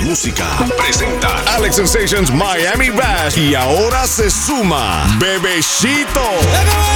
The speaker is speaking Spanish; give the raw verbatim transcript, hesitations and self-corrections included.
Música presenta Alex Sensations Miami Bash y ahora se suma Bebeshito.